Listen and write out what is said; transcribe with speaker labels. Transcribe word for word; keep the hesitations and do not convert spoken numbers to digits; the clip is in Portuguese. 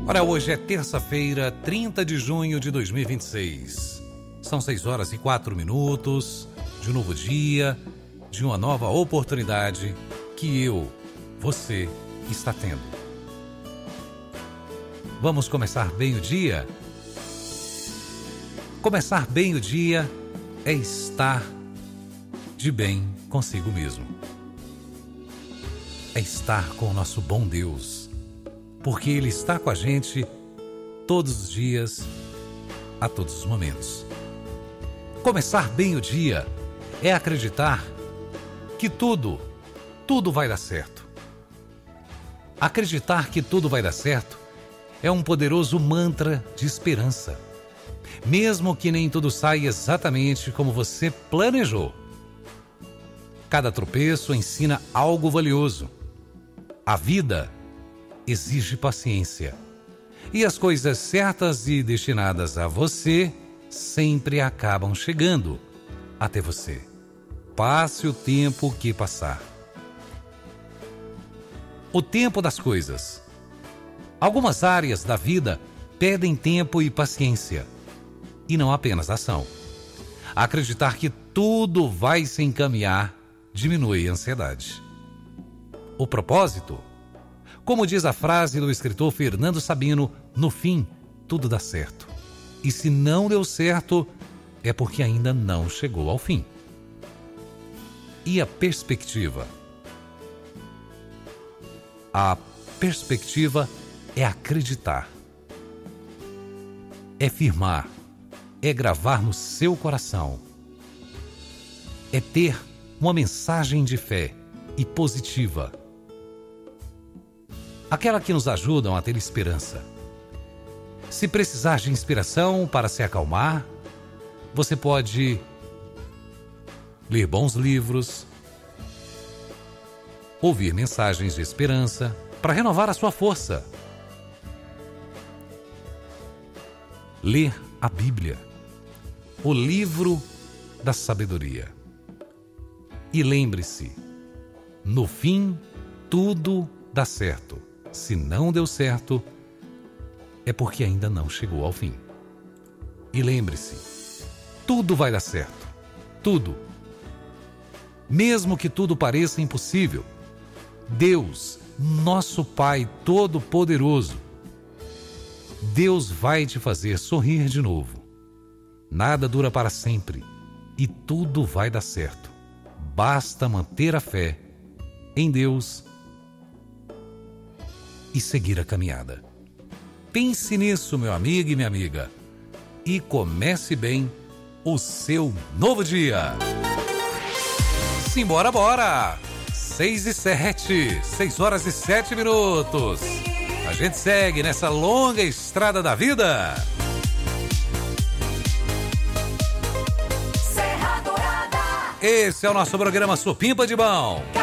Speaker 1: Olha, hoje é terça-feira, trinta de junho de dois mil e vinte e seis. São seis horas e quatro minutos de um novo dia, de uma nova oportunidade que eu, você, está tendo. Vamos começar bem o dia? Começar bem o dia é estar de bem consigo mesmo. É estar com o nosso bom Deus, porque Ele está com a gente todos os dias, a todos os momentos. Começar bem o dia é acreditar que tudo, tudo vai dar certo. Acreditar que tudo vai dar certo é um poderoso mantra de esperança. Mesmo que nem tudo saia exatamente como você planejou. Cada tropeço ensina algo valioso. A vida exige paciência. E as coisas certas e destinadas a você sempre acabam chegando até você. Passe o tempo que passar. O tempo das coisas. Algumas áreas da vida pedem tempo e paciência. E não apenas ação. Acreditar que tudo vai se encaminhar diminui a ansiedade. O propósito? Como diz a frase do escritor Fernando Sabino, no fim, tudo dá certo. E se não deu certo, é porque ainda não chegou ao fim. E a perspectiva? A perspectiva é acreditar. É firmar. É gravar no seu coração. É ter uma mensagem de fé e positiva. Aquela que nos ajuda a ter esperança. Se precisar de inspiração para se acalmar, você pode ler bons livros, ouvir mensagens de esperança para renovar a sua força. Ler a Bíblia, o livro da sabedoria. E lembre-se, no fim, tudo dá certo. Se não deu certo, é porque ainda não chegou ao fim. E lembre-se, tudo vai dar certo. Tudo. Mesmo que tudo pareça impossível, Deus, nosso Pai Todo-Poderoso, Deus vai te fazer sorrir de novo. Nada dura para sempre e tudo vai dar certo. Basta manter a fé em Deus e seguir a caminhada. Pense nisso, meu amigo e minha amiga, e comece bem o seu novo dia. Simbora, bora! Seis e sete, seis horas e sete minutos. A gente segue nessa longa estrada da vida. Esse é o nosso programa Supimpa de Bom.